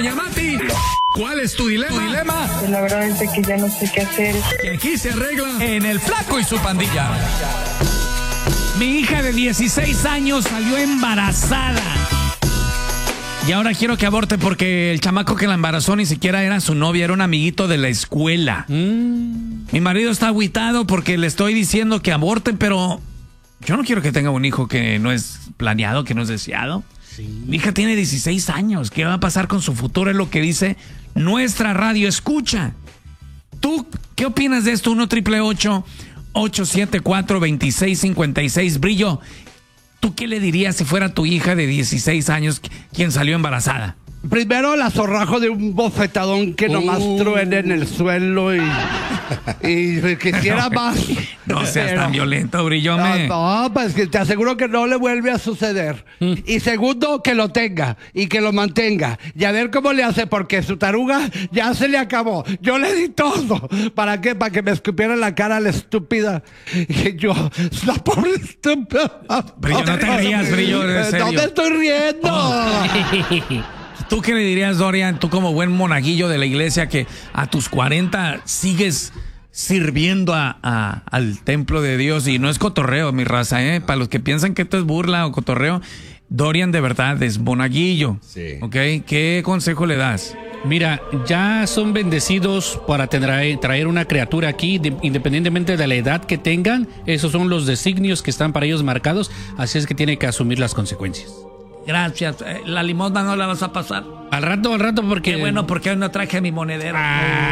Doña Mati, ¿cuál es tu dilema? Pues la verdad es que ya no sé qué hacer. Que aquí se arregla En El Flaco y su pandilla. Mi hija de 16 años salió embarazada. Y ahora quiero que aborte porque el chamaco que la embarazó ni siquiera era su novia, era un amiguito de la escuela. Mi marido está agüitado porque le estoy diciendo que aborte, pero yo no quiero que tenga un hijo que no es planeado, que no es deseado. Sí. Mi hija tiene 16 años. ¿Qué va a pasar con su futuro? Es lo que dice nuestra radio escucha. ¿Tú qué opinas de esto? 1-888-874-2656. Brillo, ¿tú qué le dirías si fuera tu hija de 16 años quien salió embarazada? Primero la zorrajo de un bofetadón que nomás truene en el suelo y quisiera más. No seas tan violento, Brillo. No, pues que te aseguro que no le vuelve a suceder. Y segundo, que lo tenga y que lo mantenga. Y a ver cómo le hace, porque su taruga ya se le acabó. Yo le di todo. ¿Para qué? Para que me escupiera en la cara la estúpida. Y yo, la pobre estúpida. Brillo, no te rías, Brillo. En serio. No me estoy riendo. ¿Tú qué le dirías, Dorian, tú como buen monaguillo de la iglesia que a tus 40 sigues sirviendo al templo de Dios? Y no es cotorreo, mi raza, para los que piensan que esto es burla o cotorreo, Dorian de verdad es monaguillo. Sí. ¿Ok? ¿Qué consejo le das? Mira, ya son bendecidos para traer una criatura aquí, independientemente de la edad que tengan. Esos son los designios que están para ellos marcados, así es que tiene que asumir las consecuencias. Gracias. ¿La limosna no la vas a pasar? Al rato, porque... Qué bueno, porque hoy no traje mi monedero.